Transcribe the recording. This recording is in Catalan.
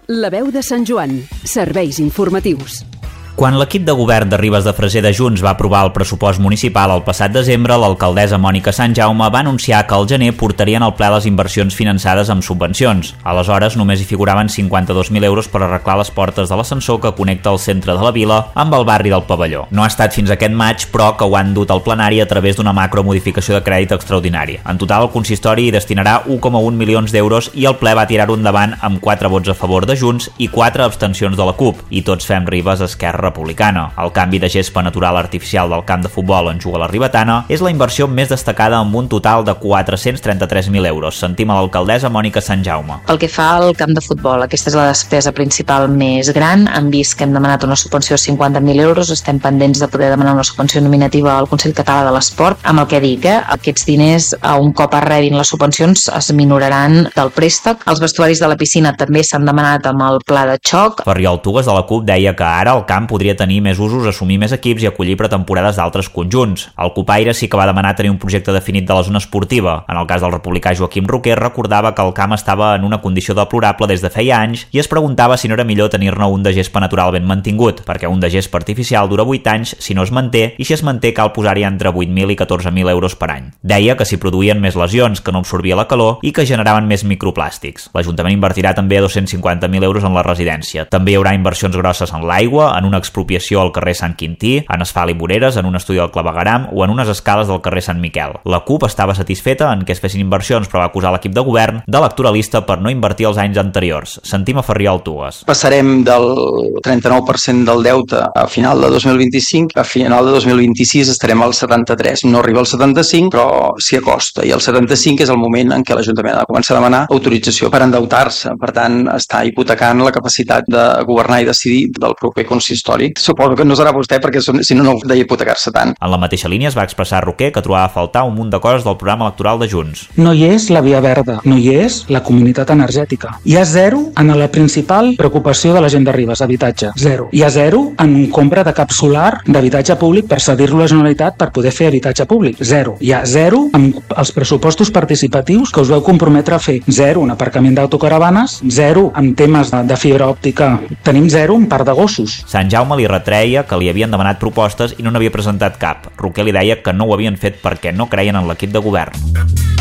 La veu de Sant Joan. Serveis informatius. Quan l'equip de govern de Ribes de Freser de Junts va aprovar el pressupost municipal el passat desembre, l'alcaldessa Mònica Santjaume va anunciar que al gener portarien al ple les inversions finançades amb subvencions. Aleshores, només hi figuraven 52.000 euros per arreglar les portes de l'ascensor que connecta el centre de la vila amb el barri del Pavelló. No ha estat fins aquest maig, però, que ho han dut al plenari a través d'una macromodificació de crèdit extraordinari. En total, el consistori hi destinarà 1,1 milions d'euros i el ple va tirar-ho endavant amb 4 vots a favor de Junts i 4 abstencions de la CUP. I Tots Fem Ribes, Esquerra Republicana. El canvi de gespa natural artificial del camp de futbol on juga la Ribetana és la inversió més destacada amb un total de 433.000 euros. Sentim a l'alcaldessa Mònica Santjaume. Pel que fa al camp de futbol, aquesta és la despesa principal més gran. Hem vist que hem demanat una subvenció de 50.000 euros. Estem pendents de poder demanar una subvenció nominativa al Consell Català de l'Esport. Amb el que dic, aquests diners, un cop es rebin les subvencions, es minoraran del préstec. Els vestuaris de la piscina també s'han demanat amb el pla de xoc. Ferriol Tugues de la CUP deia que ara el camp podria tenir més usos, assumir més equips i acollir pretemporades d'altres conjunts. El Copaire sí que va demanar tenir un projecte definit de la zona esportiva. En el cas del republicà Joaquim Roquer, recordava que el camp estava en una condició deplorable des de feia anys i es preguntava si no era millor tenir-ne un de gespa natural ben mantingut, perquè un de gespa artificial dura 8 anys si no es manté, i si es manté cal posar-hi entre 8.000 i 14.000 euros per any. Deia que s'hi produïen més lesions, que no absorbia la calor i que generaven més microplàstics. L'Ajuntament invertirà també 250.000 euros en la residència. També hi haurà inversions grosses en l'aigua, en una expropiació al carrer Sant Quintí, en asfalt i voreres, en un estudi del clavegueram o en unes escales del carrer Sant Miquel. La CUP estava satisfeta en què es fessin inversions, però va acusar l'equip de govern d'electoralista per no invertir els anys anteriors. Sentim a Ferriol Tugues. Passarem del 39% del deute a final de 2025, a final de 2026 estarem al 73. No arriba al 75, però s'hi acosta, i el 75 és el moment en què l'Ajuntament ha de començar a demanar autorització per endeutar-se. Per tant, està hipotecant la capacitat de governar i decidir del proper consistori. Suposo que no serà vostè, perquè si no, no de hipotecar-se tant. En la mateixa línia es va expressar Roquer que trobava a faltar un munt de coses del programa electoral de Junts. No hi és la via verda, no hi és la comunitat energètica. Hi ha 0 en la principal preocupació de la gent de Ribes, habitatge. 0. Hi ha 0 en compra de cap solar d'habitatge públic per cedir-lo a la Generalitat per poder fer habitatge públic. 0. Hi ha 0 en els pressupostos participatius que us veu comprometre a fer. 0 en aparcament d'autocaravanes, 0 en temes de fibra òptica. Tenim 0 en part de gossos. Sant Jaume li retreia que li havien demanat propostes i no n'havia presentat cap. Roquer li deia que no ho havien fet perquè no creien en l'equip de govern.